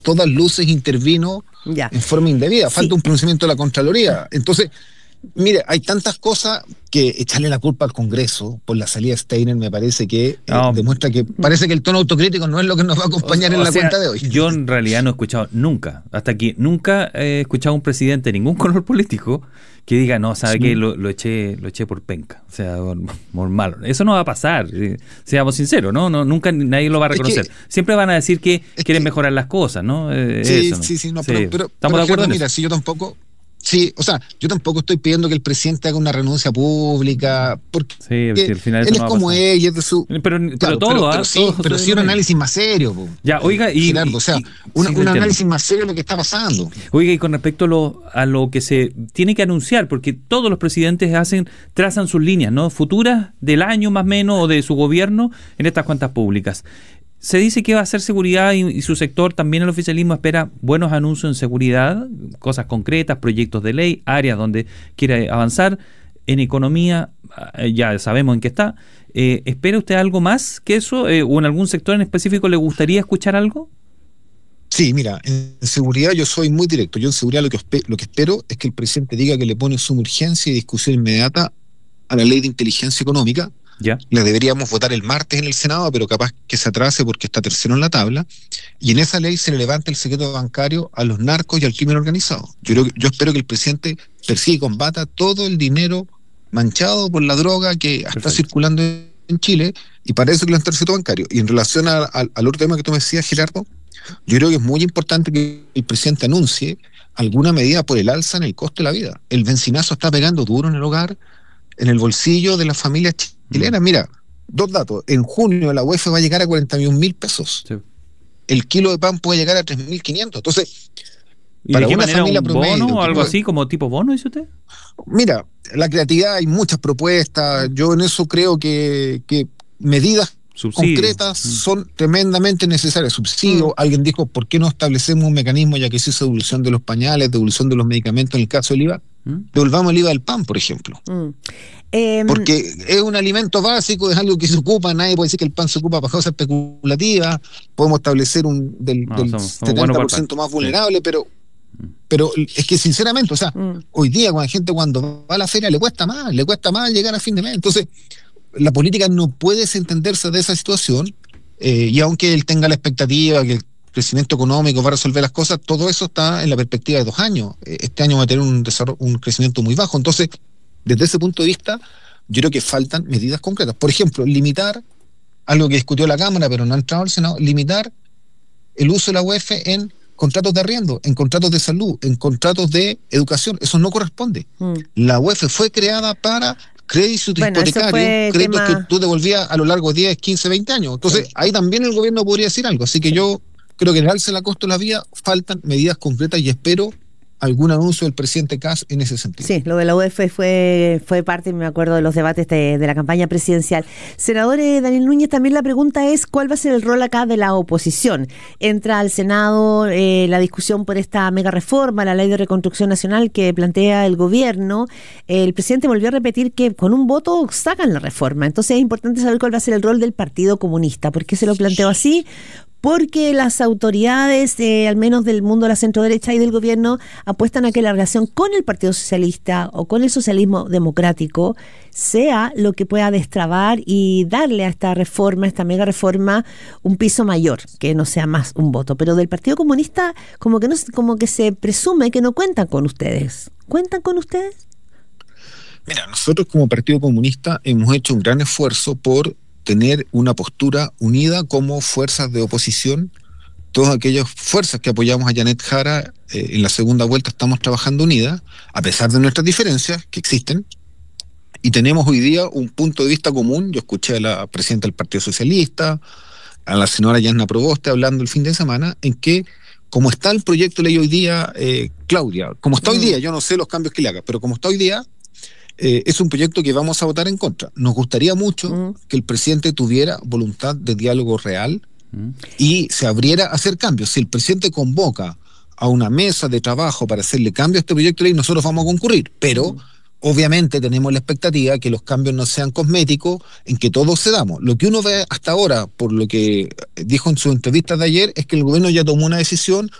todas luces intervino en forma indebida. Falta un pronunciamiento de la Contraloría. Entonces, mire, hay tantas cosas que echarle la culpa al Congreso por la salida de Steiner me parece que demuestra que parece que el tono autocrítico no es lo que nos va a acompañar en la cuenta de hoy. Yo en realidad no he escuchado nunca, hasta aquí, nunca he escuchado a un presidente de ningún color político que diga, no, ¿sabe qué? Lo eché por penca, o sea, por malo. Eso no va a pasar, seamos sinceros, ¿no? Nunca nadie lo va a reconocer. Siempre van a decir que quieren mejorar las cosas, ¿no? Sí, pero ¿estamos de acuerdo en mira, eso? si yo tampoco... Sí, o sea, yo tampoco estoy pidiendo que el presidente haga una renuncia pública, porque al final él es como ella, es de su... Pero sí un análisis más serio. Ya, oiga, Gerardo, un análisis más serio de lo que está pasando. Oiga, y con respecto a lo que se tiene que anunciar, porque todos los presidentes trazan sus líneas, ¿no? Futuras del año más o menos, o de su gobierno, en estas cuentas públicas. Se dice que va a ser seguridad y su sector, también el oficialismo, espera buenos anuncios en seguridad, cosas concretas, proyectos de ley, áreas donde quiere avanzar. En economía, ya sabemos en qué está. ¿Espera usted algo más que eso? ¿O en algún sector en específico le gustaría escuchar algo? Sí, mira, en seguridad yo soy muy directo. Yo en seguridad lo que espero es que el presidente diga que le pone suma urgencia y discusión inmediata a la ley de inteligencia económica. Ya. La deberíamos votar el martes en el Senado, pero capaz que se atrase porque está tercero en la tabla. Y en esa ley se le levanta el secreto bancario a los narcos y al crimen organizado. Yo espero que el presidente persiga y combata todo el dinero manchado por la droga que está circulando en Chile, y para eso que el secreto bancario. Y en relación al otro tema que tú me decías, Gerardo, yo creo que es muy importante que el presidente anuncie alguna medida por el alza en el costo de la vida. El bencinazo está pegando duro en el hogar, en el bolsillo de las familias chilenas. Mira, dos datos. En junio la UEF va a llegar a 41.000 pesos. Sí. El kilo de pan puede llegar a 3.500. Entonces, ¿y para de qué una manera, familia un promedio, bono o algo así, como tipo bono, dice usted? Mira, la creatividad, hay muchas propuestas. Yo en eso creo que medidas concretas son tremendamente necesarias. Subsidio, alguien dijo, ¿por qué no establecemos un mecanismo, ya que se hizo devolución de los pañales, devolución de los medicamentos en el caso del IVA? Devolvamos el IVA del pan, por ejemplo. Porque es un alimento básico, es algo que se ocupa, nadie puede decir que el pan se ocupa para cosas especulativas. Podemos establecer del 70% más vulnerable, pero es que sinceramente, o sea, hoy día con la gente cuando va a la feria le cuesta más llegar a fin de mes. Entonces, la política no puede desentenderse de esa situación, y aunque él tenga la expectativa que el crecimiento económico va a resolver las cosas, todo eso está en la perspectiva de 2 años. Este año va a tener un crecimiento muy bajo. Entonces, desde ese punto de vista, yo creo que faltan medidas concretas. Por ejemplo, limitar, algo que discutió la Cámara, pero no ha entrado al Senado, limitar el uso de la UEF en contratos de arriendo, en contratos de salud, en contratos de educación. Eso no corresponde. La UEF fue creada para créditos hipotecarios, créditos que tú devolvías a lo largo de 10, 15, 20 años. Entonces, ahí también el gobierno podría decir algo. Así que yo creo que en el alza de la costo de la vida faltan medidas concretas y espero algún anuncio del presidente Kast en ese sentido. Sí, lo de la UEF fue parte, me acuerdo, de los debates de la campaña presidencial. Senador Daniel Núñez, también la pregunta es, ¿cuál va a ser el rol acá de la oposición? Entra al Senado la discusión por esta mega reforma, la ley de reconstrucción nacional que plantea el gobierno. El presidente volvió a repetir que con un voto sacan la reforma. Entonces es importante saber cuál va a ser el rol del Partido Comunista. ¿Por qué se lo planteó así? Porque las autoridades, al menos del mundo de la centroderecha y del gobierno, apuestan a que la relación con el Partido Socialista o con el socialismo democrático sea lo que pueda destrabar y darle a esta reforma, esta mega reforma, un piso mayor, que no sea más un voto. Pero del Partido Comunista, como que se presume que no cuentan con ustedes. ¿Cuentan con ustedes? Mira, nosotros como Partido Comunista hemos hecho un gran esfuerzo por tener una postura unida como fuerzas de oposición. Todas aquellas fuerzas que apoyamos a Janet Jara en la segunda vuelta estamos trabajando unidas, a pesar de nuestras diferencias que existen, y tenemos hoy día un punto de vista común. Yo escuché a la presidenta del Partido Socialista, a la señora Yasna Proboste hablando el fin de semana, en que como está el proyecto de ley hoy día, Claudia, como está hoy día, yo no sé los cambios que le haga, pero como está hoy día, es un proyecto que vamos a votar en contra. Nos gustaría mucho que el presidente tuviera voluntad de diálogo real y se abriera a hacer cambios. Si el presidente convoca a una mesa de trabajo para hacerle cambio a este proyecto de ley, nosotros vamos a concurrir, pero obviamente tenemos la expectativa que los cambios no sean cosméticos, en que todos cedamos. Lo que uno ve hasta ahora, por lo que dijo en su entrevista de ayer, es que el gobierno ya tomó una decisión